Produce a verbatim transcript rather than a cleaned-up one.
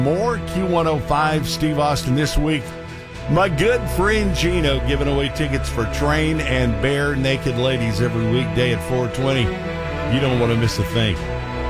More Q one oh five, Steve Austin this week. My good friend Gino giving away tickets for Train and Bare Naked Ladies every weekday at four twenty. You don't want to miss a thing.